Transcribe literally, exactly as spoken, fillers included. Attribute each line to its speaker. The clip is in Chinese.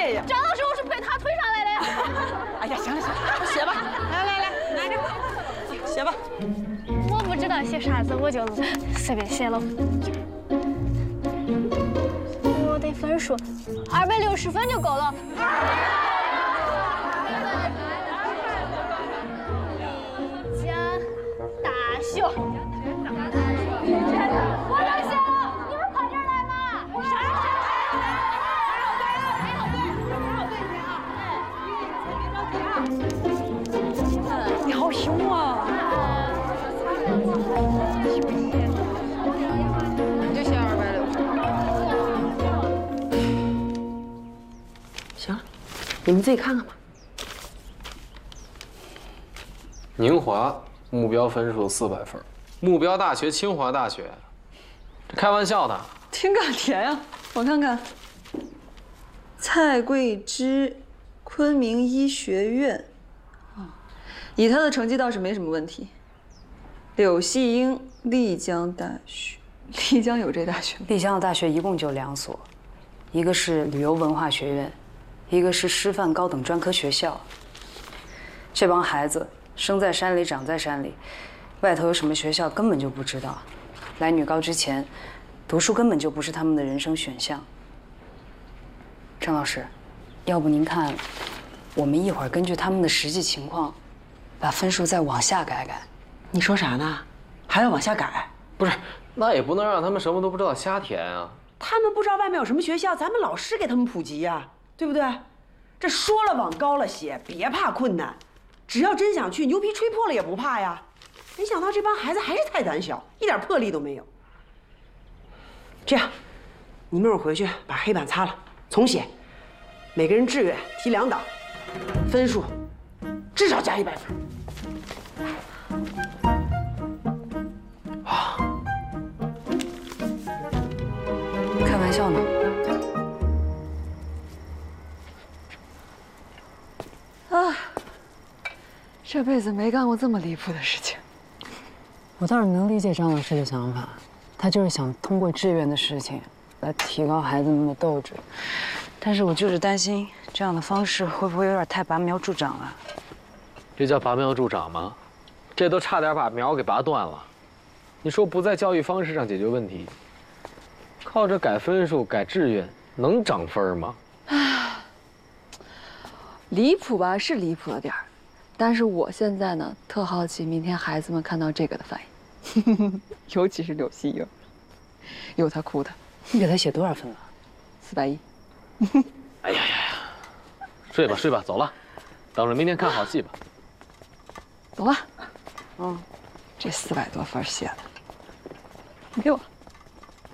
Speaker 1: 对呀，
Speaker 2: 张老师，我是陪他推上来的呀。
Speaker 1: 哎呀，行了行了，写吧，来来来，拿着，写吧。
Speaker 2: 我不知道写啥子，我就随便写了。我得分数，二百六十分就够了。丽江大学。我能写了，你们快点来嘛！
Speaker 1: 你好凶啊！
Speaker 3: 你就写二百六。
Speaker 1: 行了，你们自己看看吧。
Speaker 4: 宁华目标分数四百分，目标大学清华大学，这开玩笑的。
Speaker 3: 挺敢填呀，我看看。蔡桂芝，昆明医学院。啊，以她的成绩倒是没什么问题。柳细英，丽江大学。丽江有这大学吗？
Speaker 5: 丽江的大学一共就两所，一个是旅游文化学院，一个是师范高等专科学校。这帮孩子生在山里，长在山里，外头有什么学校根本就不知道。来女高之前，读书根本就不是他们的人生选项。张老师，要不您看，我们一会儿根据他们的实际情况，把分数再往下改改。
Speaker 1: 你说啥呢？还要往下改？
Speaker 4: 不是，那也不能让他们什么都不知道瞎填啊。
Speaker 1: 他们不知道外面有什么学校，咱们老师给他们普及呀，对不对？这说了往高了写，别怕困难，只要真想去，牛皮吹破了也不怕呀。没想到这帮孩子还是太胆小，一点魄力都没有。这样，你们一会儿回去把黑板擦了，重写，每个人志愿提两档，分数至少加一百分。
Speaker 4: 啊，
Speaker 5: 开玩笑呢。
Speaker 3: 啊，这辈子没干过这么离谱的事情。
Speaker 5: 我倒是能理解张老师的想法，他就是想通过志愿的事情来提高孩子们的斗志。但是我就是担心这样的方式会不会有点太拔苗助长了？
Speaker 4: 这叫拔苗助长吗？这都差点把苗给拔断了。你说不在教育方式上解决问题，靠着改分数、改志愿能涨分吗？
Speaker 3: 唉，离谱吧，是离谱了点儿，但是我现在呢，特好奇明天孩子们看到这个的反应，尤其是柳细英，有他哭的。
Speaker 5: 你给他写多少分了？
Speaker 3: 四百一。
Speaker 4: 哎呀呀呀！睡吧睡吧，走了，等着明天看好戏吧。
Speaker 3: 走吧。嗯，这四百多分写的，你给我。